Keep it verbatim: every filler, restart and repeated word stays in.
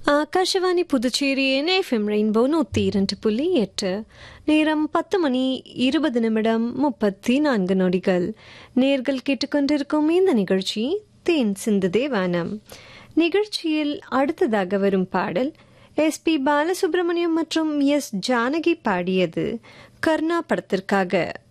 ஆகாஷவாணி புதுச்சேரியின் FM rainbow நூற்றி இரண்டு புள்ளி எட்டு. நேரம் பத்து மணி இருபது நிமிடம் முப்பத்தி நான்கு நொடிகள். நேர்கள் கேட்டுக்கொண்டிருக்கும் இந்த நிகழ்ச்சி தேன் சிந்து தேவானம். நிகழ்ச்சியில் அடுத்ததாக வரும் பாடல் எஸ் பி பாலசுப்ரமணியம் மற்றும் எஸ் ஜானகி பாடியது. கர்ணா படத்திற்காக.